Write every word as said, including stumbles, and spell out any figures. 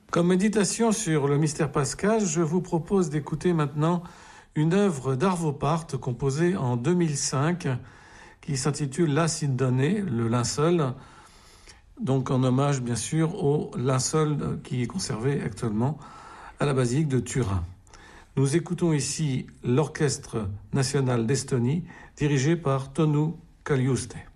Comme méditation sur le mystère pascal, je vous propose d'écouter maintenant une œuvre d'Arvo Pärt composée en deux mille cinq qui s'intitule La Sindone, le linceul, donc en hommage bien sûr au linceul qui est conservé actuellement à la basilique de Turin. Nous écoutons ici l'Orchestre national d'Estonie dirigé par Tõnu Kaljuste.